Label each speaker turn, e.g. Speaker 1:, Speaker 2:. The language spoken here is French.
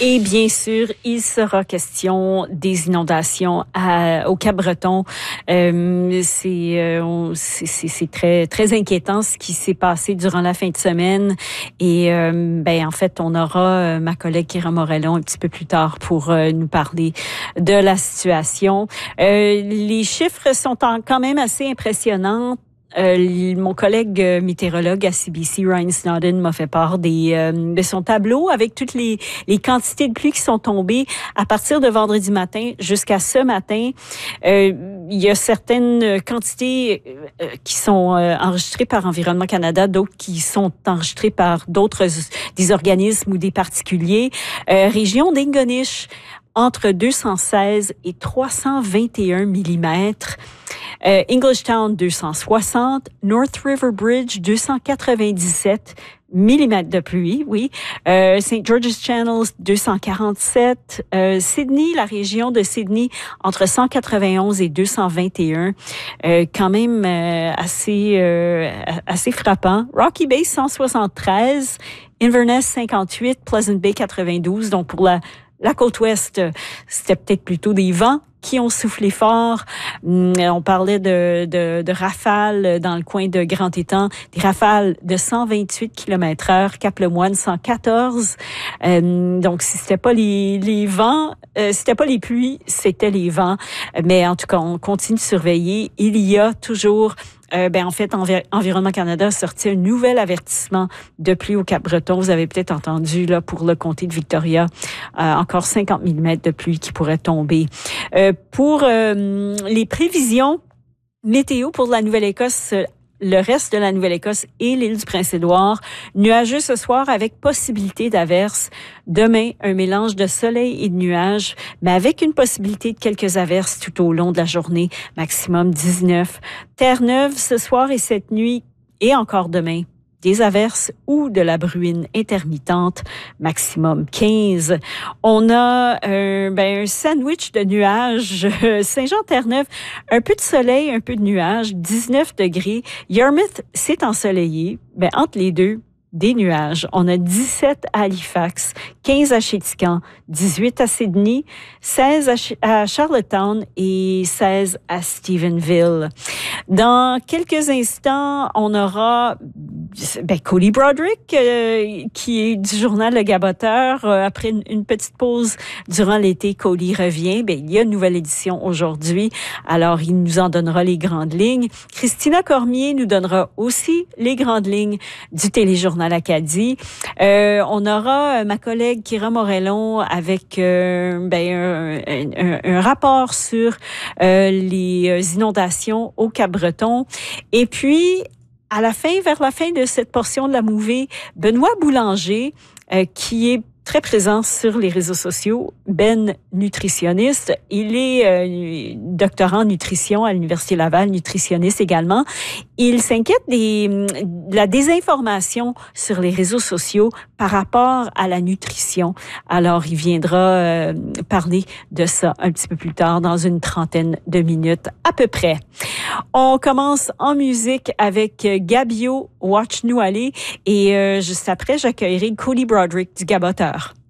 Speaker 1: Et bien sûr, il sera question des inondations au Cap-Breton. C'est très très inquiétant ce qui s'est passé durant la fin de semaine. Et en fait, on aura ma collègue Kira Morellon un petit peu plus tard pour nous parler de la situation. Les chiffres sont quand même assez impressionnants. Mon collègue météorologue à CBC, Ryan Snowden, m'a fait part de son tableau avec toutes les quantités de pluie qui sont tombées à partir de vendredi matin jusqu'à ce matin. Il y a certaines quantités qui sont enregistrées par Environnement Canada, d'autres qui sont enregistrées par des organismes ou des particuliers. Région d'Ingonish, entre 216 et 321 millimètres. Englishtown, 260. North River Bridge, 297 millimètres de pluie, oui. St. George's Channel, 247. Sydney, la région de Sydney, entre 191 et 221. Quand même assez frappant. Rocky Bay, 173. Inverness, 58. Pleasant Bay, 92. Donc, pour la côte ouest, c'était peut-être plutôt des vents qui ont soufflé fort. On parlait de rafales dans le coin de Grand-Étang, des rafales de 128 km/h, Cap-le-Moine 114. Donc si c'était pas les vents, c'était pas les pluies, c'était les vents. Mais en tout cas, on continue de surveiller. Il y a toujours en fait, Environnement Canada a sorti un nouvel avertissement de pluie au Cap-Breton. Vous avez peut-être entendu, là, pour le comté de Victoria, encore 50 millimètres de pluie qui pourrait tomber. Pour les prévisions météo pour la Nouvelle-Écosse, le reste de la Nouvelle-Écosse et l'île du Prince-Édouard, nuageux ce soir avec possibilité d'averses. Demain, un mélange de soleil et de nuages, mais avec une possibilité de quelques averses tout au long de la journée, maximum 19. Terre-Neuve ce soir et cette nuit et encore demain, des averses ou de la bruine intermittente, maximum 15. On a un sandwich de nuages. Saint-Jean-Terre-Neuve, un peu de soleil, un peu de nuages, 19 degrés. Yarmouth, c'est ensoleillé. Entre les deux, des nuages. On a 17 à Halifax, 15 à Chéticamp, 18 à Sydney, 16 à Charlottetown et 16 à Stephenville. Dans quelques instants, on aura Cody Broderick, qui est du journal Le Gaboteur. Après une petite pause durant l'été, Cody revient. Il y a une nouvelle édition aujourd'hui. Alors, il nous en donnera les grandes lignes. Christina Cormier nous donnera aussi les grandes lignes du téléjournal Acadie. On aura ma collègue Kira Morellon avec un rapport sur les inondations au Cap-Breton. Et puis, vers la fin de cette portion de la mouvée, Benoît Boulanger, qui est très présent sur les réseaux sociaux, nutritionniste. Il est doctorant en nutrition à l'Université Laval, nutritionniste également. Il s'inquiète de la désinformation sur les réseaux sociaux par rapport à la nutrition. Alors, il viendra parler de ça un petit peu plus tard, dans une trentaine de minutes à peu près. On commence en musique avec Gabio, Watch Nous Aller. Et juste après, j'accueillerai Cody Broderick du Gaboteur.